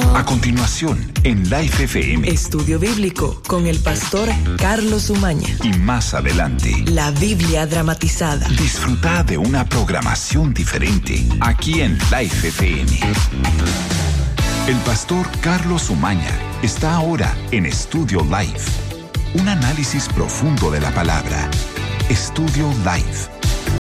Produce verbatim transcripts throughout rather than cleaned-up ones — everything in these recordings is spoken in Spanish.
A continuación, en Life F M. Estudio Bíblico con el pastor Carlos Umaña. Y más adelante, la Biblia dramatizada. Disfruta de una programación diferente aquí en Life F M. El pastor Carlos Umaña está ahora en Estudio Life. Un análisis profundo de la palabra. Estudio Life.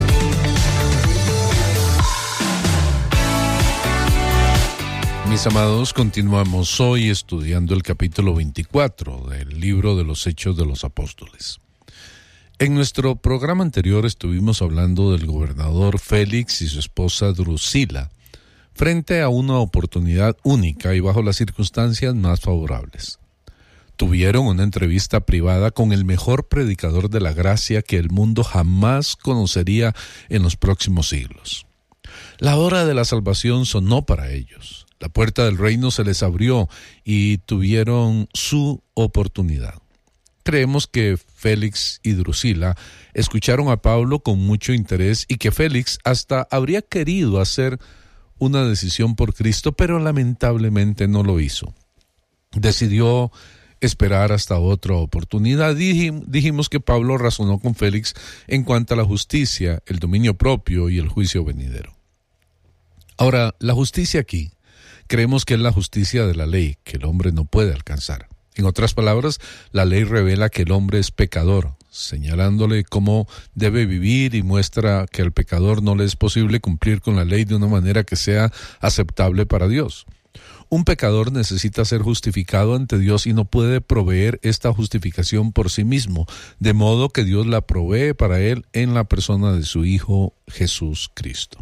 Mis amados, continuamos hoy estudiando el capítulo veinticuatro del libro de los Hechos de los Apóstoles. En nuestro programa anterior estuvimos hablando del gobernador Félix y su esposa Drusila, frente a una oportunidad única y bajo las circunstancias más favorables. Tuvieron una entrevista privada con el mejor predicador de la gracia que el mundo jamás conocería en los próximos siglos. La hora de la salvación sonó para ellos. La puerta del reino se les abrió y tuvieron su oportunidad. Creemos que Félix y Drusila escucharon a Pablo con mucho interés y que Félix hasta habría querido hacer una decisión por Cristo, pero lamentablemente no lo hizo. Decidió esperar hasta otra oportunidad. Dijimos que Pablo razonó con Félix en cuanto a la justicia, el dominio propio y el juicio venidero. Ahora, la justicia aquí, creemos que es la justicia de la ley, que el hombre no puede alcanzar. En otras palabras, la ley revela que el hombre es pecador, señalándole cómo debe vivir y muestra que al pecador no le es posible cumplir con la ley de una manera que sea aceptable para Dios. Un pecador necesita ser justificado ante Dios y no puede proveer esta justificación por sí mismo, de modo que Dios la provee para él en la persona de su Hijo Jesús Cristo.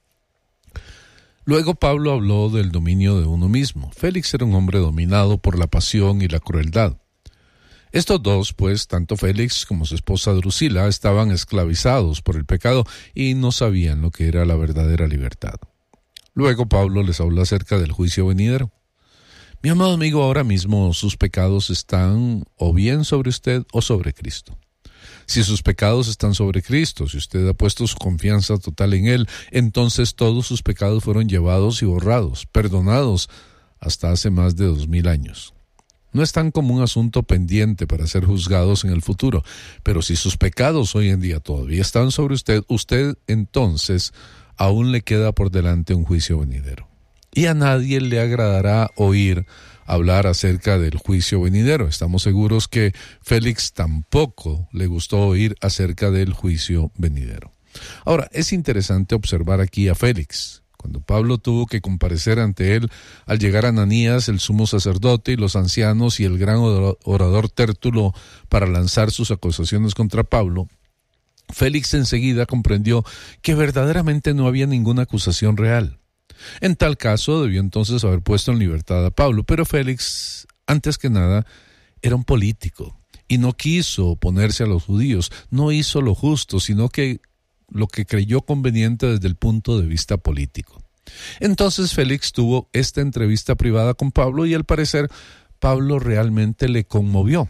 Luego Pablo habló del dominio de uno mismo. Félix era un hombre dominado por la pasión y la crueldad. Estos dos, pues, tanto Félix como su esposa Drusila, estaban esclavizados por el pecado y no sabían lo que era la verdadera libertad. Luego Pablo les habló acerca del juicio venidero. Mi amado amigo, ahora mismo sus pecados están o bien sobre usted o sobre Cristo. Si sus pecados están sobre Cristo, si usted ha puesto su confianza total en Él, entonces todos sus pecados fueron llevados y borrados, perdonados hasta hace más de dos mil años. No están como un asunto pendiente para ser juzgados en el futuro, pero si sus pecados hoy en día todavía están sobre usted, usted entonces aún le queda por delante un juicio venidero. Y a nadie le agradará oír hablar acerca del juicio venidero. Estamos seguros que Félix tampoco le gustó oír acerca del juicio venidero. Ahora, es interesante observar aquí a Félix. Cuando Pablo tuvo que comparecer ante él, al llegar Ananías, el sumo sacerdote, y los ancianos y el gran orador Tértulo para lanzar sus acusaciones contra Pablo, Félix enseguida comprendió que verdaderamente no había ninguna acusación real. En tal caso, debió entonces haber puesto en libertad a Pablo, pero Félix, antes que nada, era un político y no quiso oponerse a los judíos, no hizo lo justo, sino que lo que creyó conveniente desde el punto de vista político. Entonces Félix tuvo esta entrevista privada con Pablo y al parecer Pablo realmente le conmovió.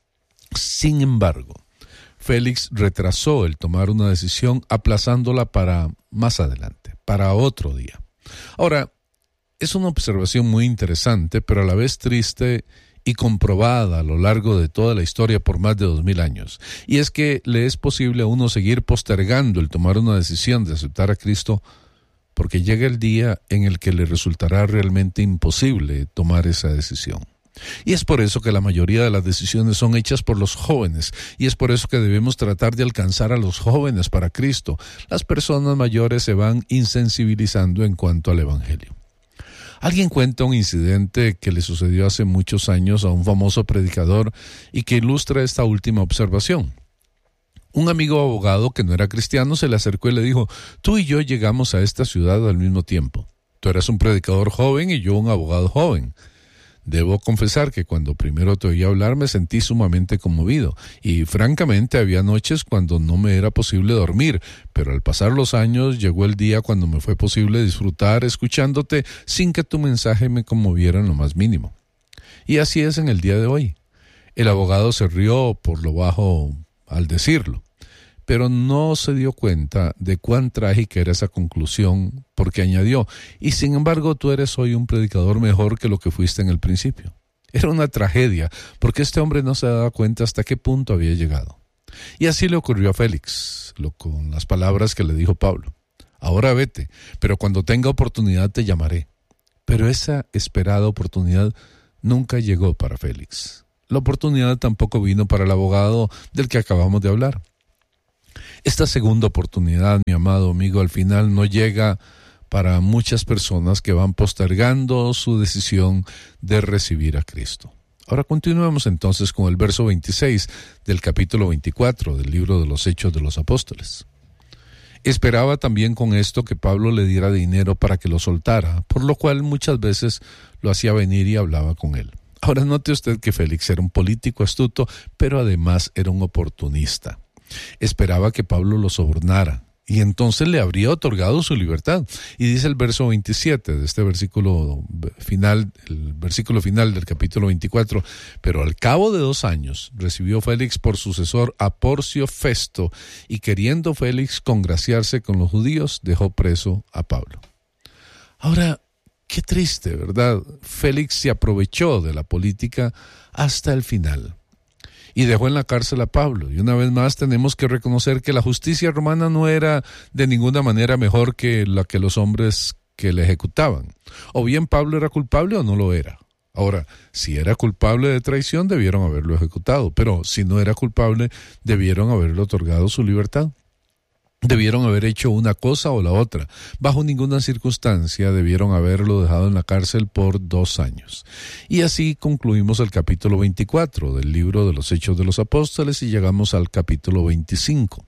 Sin embargo, Félix retrasó el tomar una decisión aplazándola para más adelante, para otro día. Ahora, es una observación muy interesante, pero a la vez triste y comprobada a lo largo de toda la historia por más de dos mil años. Y es que le es posible a uno seguir postergando el tomar una decisión de aceptar a Cristo porque llega el día en el que le resultará realmente imposible tomar esa decisión. Y es por eso que la mayoría de las decisiones son hechas por los jóvenes, y es por eso que debemos tratar de alcanzar a los jóvenes para Cristo. Las personas mayores se van insensibilizando en cuanto al Evangelio. Alguien cuenta un incidente que le sucedió hace muchos años a un famoso predicador y que ilustra esta última observación. Un amigo abogado que no era cristiano se le acercó y le dijo: tú y yo llegamos a esta ciudad al mismo tiempo. Tú eras un predicador joven y yo un abogado joven. Debo confesar que cuando primero te oí hablar me sentí sumamente conmovido y francamente había noches cuando no me era posible dormir, pero al pasar los años llegó el día cuando me fue posible disfrutar escuchándote sin que tu mensaje me conmoviera en lo más mínimo. Y así es en el día de hoy. El abogado se rió por lo bajo al decirlo, pero no se dio cuenta de cuán trágica era esa conclusión, porque añadió, y sin embargo tú eres hoy un predicador mejor que lo que fuiste en el principio. Era una tragedia, porque este hombre no se daba cuenta hasta qué punto había llegado. Y así le ocurrió a Félix, lo, con las palabras que le dijo Pablo. Ahora vete, pero cuando tenga oportunidad te llamaré. Pero esa esperada oportunidad nunca llegó para Félix. La oportunidad tampoco vino para el abogado del que acabamos de hablar. Esta segunda oportunidad, mi amado amigo, al final no llega para muchas personas que van postergando su decisión de recibir a Cristo. Ahora continuemos entonces con el verso veintiséis del capítulo veinticuatro del libro de los Hechos de los Apóstoles. Esperaba también con esto que Pablo le diera dinero para que lo soltara, por lo cual muchas veces lo hacía venir y hablaba con él. Ahora note usted que Félix era un político astuto, pero además era un oportunista. Esperaba que Pablo lo sobornara y entonces le habría otorgado su libertad. Y dice el verso veintisiete de este versículo final, el versículo final del capítulo veinticuatro, pero al cabo de dos años recibió Félix por sucesor a Porcio Festo, y queriendo Félix congraciarse con los judíos, dejó preso a Pablo. Ahora, qué triste, ¿verdad? Félix se aprovechó de la política hasta el final y dejó en la cárcel a Pablo. Y una vez más tenemos que reconocer que la justicia romana no era de ninguna manera mejor que la que los hombres que le ejecutaban. O bien Pablo era culpable o no lo era. Ahora, si era culpable de traición, debieron haberlo ejecutado, pero si no era culpable, debieron haberle otorgado su libertad. Debieron haber hecho una cosa o la otra. Bajo ninguna circunstancia debieron haberlo dejado en la cárcel por dos años. Y así concluimos el capítulo veinticuatro del libro de los Hechos de los Apóstoles y llegamos al capítulo veinticinco.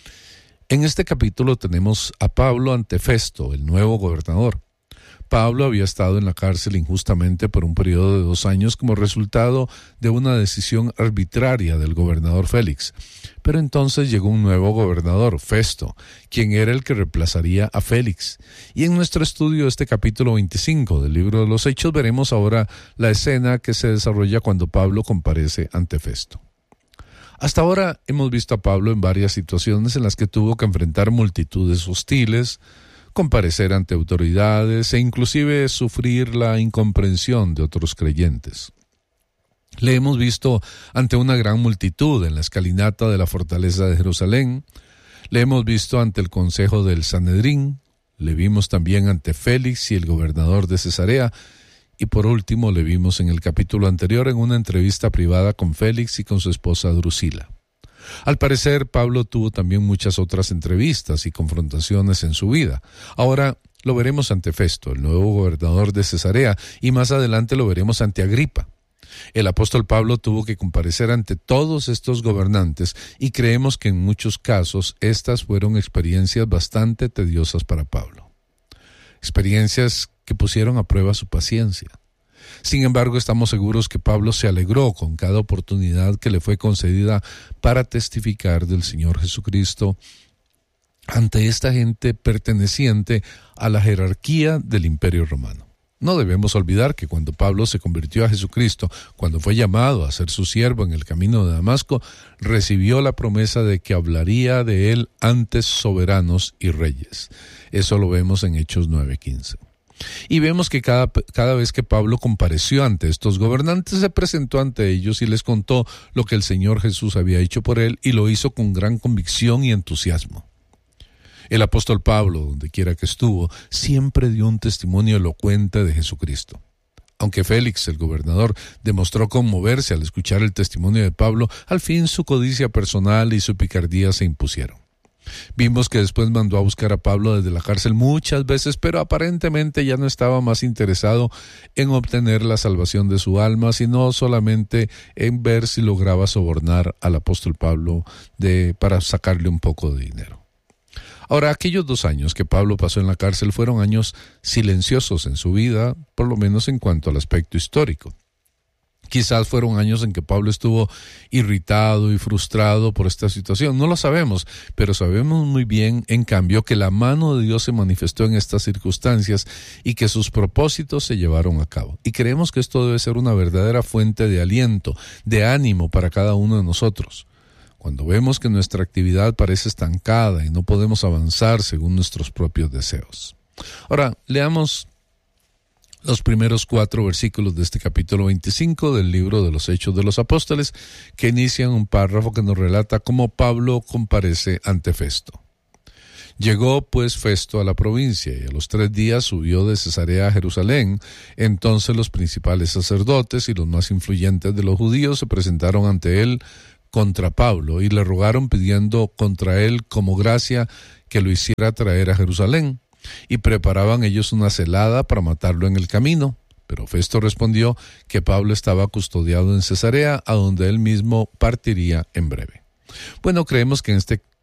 En este capítulo tenemos a Pablo ante Festo, el nuevo gobernador. Pablo había estado en la cárcel injustamente por un periodo de dos años como resultado de una decisión arbitraria del gobernador Félix. Pero entonces llegó un nuevo gobernador, Festo, quien era el que reemplazaría a Félix. Y en nuestro estudio de este capítulo veinticinco del libro de los Hechos veremos ahora la escena que se desarrolla cuando Pablo comparece ante Festo. Hasta ahora hemos visto a Pablo en varias situaciones en las que tuvo que enfrentar multitudes hostiles, comparecer ante autoridades e inclusive sufrir la incomprensión de otros creyentes. Le hemos visto ante una gran multitud en la escalinata de la fortaleza de Jerusalén, le hemos visto ante el consejo del Sanedrín, le vimos también ante Félix y el gobernador de Cesarea, y por último le vimos en el capítulo anterior en una entrevista privada con Félix y con su esposa Drusila. Al parecer, Pablo tuvo también muchas otras entrevistas y confrontaciones en su vida. Ahora lo veremos ante Festo, el nuevo gobernador de Cesarea, y más adelante lo veremos ante Agripa. El apóstol Pablo tuvo que comparecer ante todos estos gobernantes y creemos que en muchos casos estas fueron experiencias bastante tediosas para Pablo. Experiencias que pusieron a prueba su paciencia. Sin embargo, estamos seguros que Pablo se alegró con cada oportunidad que le fue concedida para testificar del Señor Jesucristo ante esta gente perteneciente a la jerarquía del Imperio Romano. No debemos olvidar que cuando Pablo se convirtió a Jesucristo, cuando fue llamado a ser su siervo en el camino de Damasco, recibió la promesa de que hablaría de él ante soberanos y reyes. Eso lo vemos en Hechos nueve quince. Y vemos que cada, cada vez que Pablo compareció ante estos gobernantes, se presentó ante ellos y les contó lo que el Señor Jesús había hecho por él, y lo hizo con gran convicción y entusiasmo. El apóstol Pablo, donde quiera que estuvo, siempre dio un testimonio elocuente de Jesucristo. Aunque Félix, el gobernador, demostró conmoverse al escuchar el testimonio de Pablo, al fin su codicia personal y su picardía se impusieron. Vimos que después mandó a buscar a Pablo desde la cárcel muchas veces, pero aparentemente ya no estaba más interesado en obtener la salvación de su alma, sino solamente en ver si lograba sobornar al apóstol Pablo de, para sacarle un poco de dinero. Ahora, aquellos dos años que Pablo pasó en la cárcel fueron años silenciosos en su vida, por lo menos en cuanto al aspecto histórico. Quizás fueron años en que Pablo estuvo irritado y frustrado por esta situación. No lo sabemos, pero sabemos muy bien, en cambio, que la mano de Dios se manifestó en estas circunstancias y que sus propósitos se llevaron a cabo. Y creemos que esto debe ser una verdadera fuente de aliento, de ánimo para cada uno de nosotros. cuando vemos que nuestra actividad parece estancada y no podemos avanzar según nuestros propios deseos. Ahora, leamos los primeros cuatro versículos de este capítulo veinticinco del libro de los Hechos de los Apóstoles, que inician un párrafo que nos relata cómo Pablo comparece ante Festo. Llegó pues Festo a la provincia, y a los tres días subió de Cesarea a Jerusalén. Entonces los principales sacerdotes y los más influyentes de los judíos se presentaron ante él contra Pablo, y le rogaron pidiendo contra él como gracia que lo hiciera traer a Jerusalén, y preparaban ellos una celada para matarlo en el camino. Pero Festo respondió que Pablo estaba custodiado en Cesarea, a donde él mismo partiría en breve. Bueno, creemos que en este